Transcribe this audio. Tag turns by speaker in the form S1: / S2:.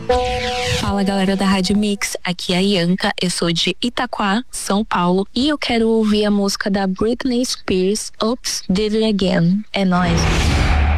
S1: Fala galera da Rádio Mix, aqui é a Ianca, eu sou de Itaquá, São Paulo e eu quero ouvir a música da Britney Spears, Oops, Did It Again. É nóis.